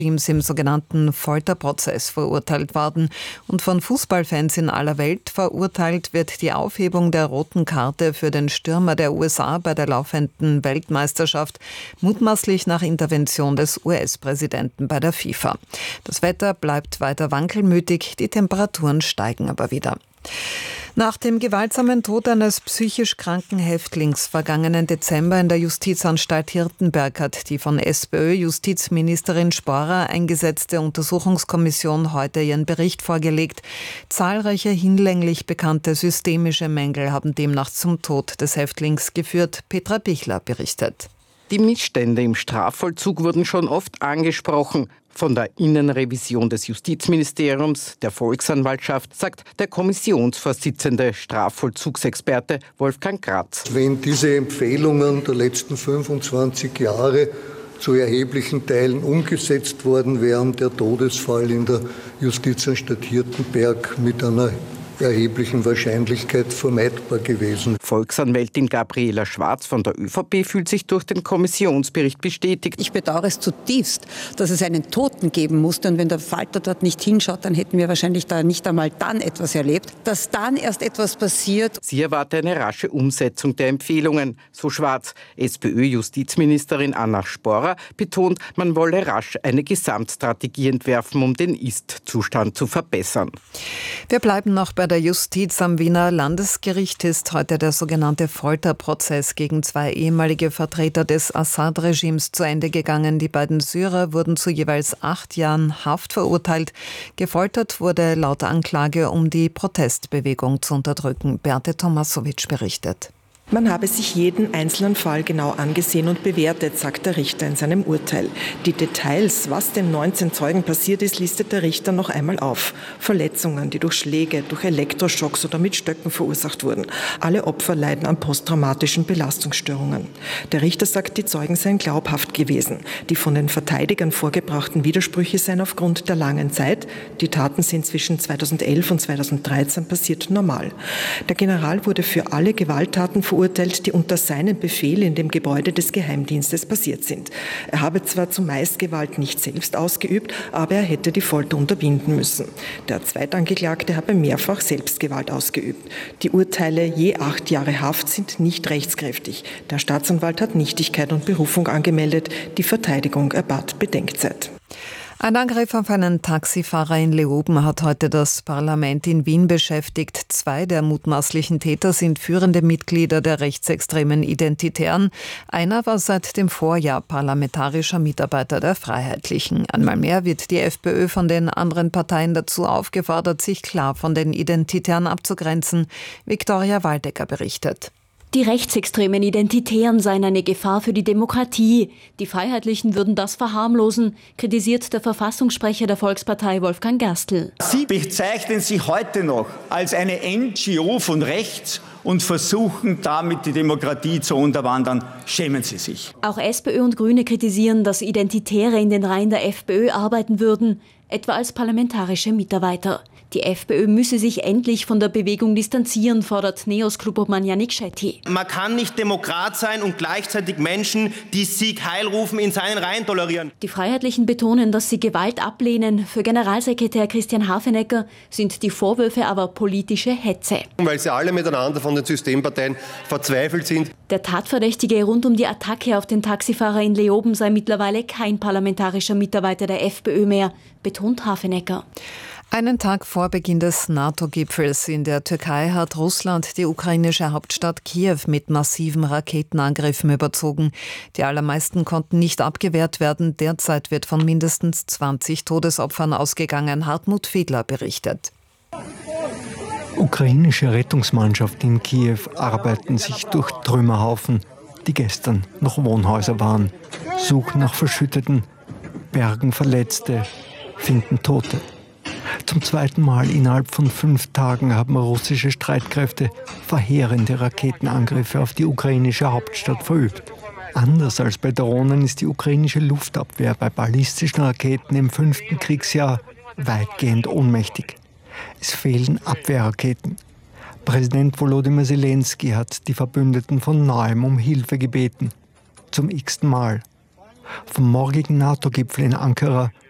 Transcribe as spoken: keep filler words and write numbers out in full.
im sogenannten Folterprozess verurteilt worden und von Fußballfans in aller Welt verurteilt wird die Aufhebung der roten Karte für den Stürmer der U S A bei der laufenden Weltmeisterschaft, mutmaßlich nach Intervention des U S-Präsidenten bei der FIFA. Das Wetter bleibt weiter wankelmütig, die Temperaturen steigen aber wieder. Nach dem gewaltsamen Tod eines psychisch kranken Häftlings vergangenen Dezember in der Justizanstalt Hirtenberg hat die von SPÖ-Justizministerin Sporrer eingesetzte Untersuchungskommission heute ihren Bericht vorgelegt. Zahlreiche hinlänglich bekannte systemische Mängel haben demnach zum Tod des Häftlings geführt. Petra Bichler berichtet. Die Missstände im Strafvollzug wurden schon oft angesprochen. Von der Innenrevision des Justizministeriums, der Volksanwaltschaft, sagt der Kommissionsvorsitzende Strafvollzugsexperte Wolfgang Gratz. Wenn diese Empfehlungen der letzten fünfundzwanzig Jahre zu erheblichen Teilen umgesetzt worden wären, der Todesfall in der Justizanstalt Hirtenberg mit einer erheblichen Wahrscheinlichkeit vermeidbar gewesen. Volksanwältin Gabriela Schwarz von der ÖVP fühlt sich durch den Kommissionsbericht bestätigt. Ich bedauere es zutiefst, dass es einen Toten geben musste. Und wenn der Falter dort nicht hinschaut, dann hätten wir wahrscheinlich da nicht einmal dann etwas erlebt. Dass dann erst etwas passiert. Sie erwarte eine rasche Umsetzung der Empfehlungen. So Schwarz. SPÖ-Justizministerin Anna Sporrer betont, man wolle rasch eine Gesamtstrategie entwerfen, um den Ist-Zustand zu verbessern. Wir bleiben noch bei der Justiz. Am Wiener Landesgericht ist heute der sogenannte Folterprozess gegen zwei ehemalige Vertreter des Assad-Regimes zu Ende gegangen. Die beiden Syrer wurden zu jeweils acht Jahren Haft verurteilt. Gefoltert wurde laut Anklage, um die Protestbewegung zu unterdrücken. Berthe Tomasowitsch berichtet. Man habe sich jeden einzelnen Fall genau angesehen und bewertet, sagt der Richter in seinem Urteil. Die Details, was den neunzehn Zeugen passiert ist, listet der Richter noch einmal auf. Verletzungen, die durch Schläge, durch Elektroschocks oder mit Stöcken verursacht wurden. Alle Opfer leiden an posttraumatischen Belastungsstörungen. Der Richter sagt, die Zeugen seien glaubhaft gewesen. Die von den Verteidigern vorgebrachten Widersprüche seien aufgrund der langen Zeit, die Taten sind zwischen zweitausendelf und zweitausenddreizehn passiert, normal. Der General wurde für alle Gewalttaten verurteilt, die unter seinem Befehl in dem Gebäude des Geheimdienstes passiert sind. Er habe zwar zumeist Gewalt nicht selbst ausgeübt, aber er hätte die Folter unterbinden müssen. Der Zweitangeklagte habe mehrfach Selbstgewalt ausgeübt. Die Urteile je acht Jahre Haft sind nicht rechtskräftig. Der Staatsanwalt hat Nichtigkeit und Berufung angemeldet. Die Verteidigung erbat Bedenkzeit. Ein Angriff auf einen Taxifahrer in Leoben hat heute das Parlament in Wien beschäftigt. Zwei der mutmaßlichen Täter sind führende Mitglieder der rechtsextremen Identitären. Einer war seit dem Vorjahr parlamentarischer Mitarbeiter der Freiheitlichen. Einmal mehr wird die FPÖ von den anderen Parteien dazu aufgefordert, sich klar von den Identitären abzugrenzen. Viktoria Waldecker berichtet. Die rechtsextremen Identitären seien eine Gefahr für die Demokratie. Die Freiheitlichen würden das verharmlosen, kritisiert der Verfassungssprecher der Volkspartei Wolfgang Gerstl. Sie bezeichnen sich heute noch als eine N G O von rechts und versuchen damit die Demokratie zu unterwandern. Schämen Sie sich. Auch SPÖ und Grüne kritisieren, dass Identitäre in den Reihen der FPÖ arbeiten würden, etwa als parlamentarische Mitarbeiter. Die FPÖ müsse sich endlich von der Bewegung distanzieren, fordert Neos Klubobmann Yannick Shetty. Man kann nicht Demokrat sein und gleichzeitig Menschen, die Sieg Heil rufen, in seinen Reihen tolerieren. Die Freiheitlichen betonen, dass sie Gewalt ablehnen. Für Generalsekretär Christian Hafenecker sind die Vorwürfe aber politische Hetze. Weil sie alle miteinander von den Systemparteien verzweifelt sind. Der Tatverdächtige rund um die Attacke auf den Taxifahrer in Leoben sei mittlerweile kein parlamentarischer Mitarbeiter der FPÖ mehr, betont Hafenecker. Einen Tag vor Beginn des NATO-Gipfels in der Türkei hat Russland die ukrainische Hauptstadt Kiew mit massiven Raketenangriffen überzogen. Die allermeisten konnten nicht abgewehrt werden. Derzeit wird von mindestens zwanzig Todesopfern ausgegangen. Hartmut Fiedler berichtet. Ukrainische Rettungsmannschaften in Kiew arbeiten sich durch Trümmerhaufen, die gestern noch Wohnhäuser waren, suchen nach Verschütteten, bergen Verletzte, finden Tote. Zum zweiten Mal innerhalb von fünf Tagen haben russische Streitkräfte verheerende Raketenangriffe auf die ukrainische Hauptstadt verübt. Anders als bei Drohnen ist die ukrainische Luftabwehr bei ballistischen Raketen im fünften Kriegsjahr weitgehend ohnmächtig. Es fehlen Abwehrraketen. Präsident Volodymyr Zelensky hat die Verbündeten von neuem um Hilfe gebeten. Zum x-ten Mal. Vom morgigen NATO-Gipfel in Ankara